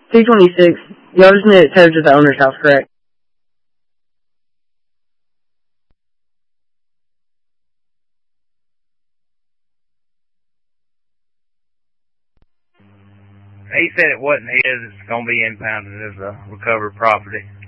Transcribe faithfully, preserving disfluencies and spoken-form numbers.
two twenty-six. Y'all just need it towed to the owner's house, correct? He said it wasn't his. It's going to be impounded as a recovered property.